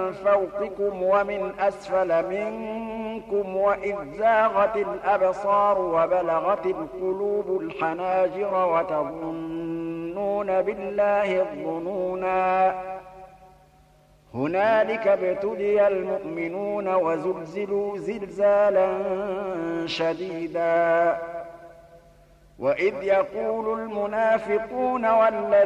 فوقكم ومن أسفل منكم وإذ زاغت الأبصار وبلغت القلوب الحناجر وتظنون بالله الظنونا هنالك ابتلي المؤمنون وزلزلوا زلزالا شديدا وإذ يقول المنافقون والذين